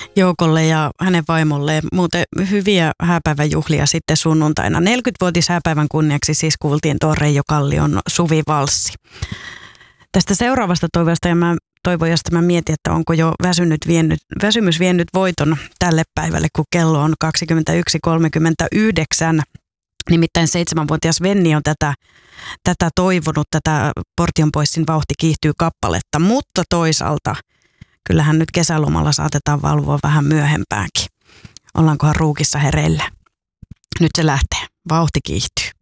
Joukolle ja hänen vaimolleen. Muuten hyviä hääpäiväjuhlia sitten sunnuntaina. 40-vuotis hääpäivän kunniaksi siis kuultiin tuo Reijo Kallion Suvivalssi. Tästä seuraavasta toivojasta mä mietin, että onko jo väsymys vienyt voiton tälle päivälle, kun kello on 21.39. Nimittäin 7-vuotias Venni on tätä toivonut, tätä Portion Boysin Vauhti kiihtyy -kappaletta, mutta toisaalta kyllähän nyt kesälomalla saatetaan valvoa vähän myöhempäänkin. Ollaankohan ruukissa hereillä? Nyt se lähtee. Vauhti kiihtyy.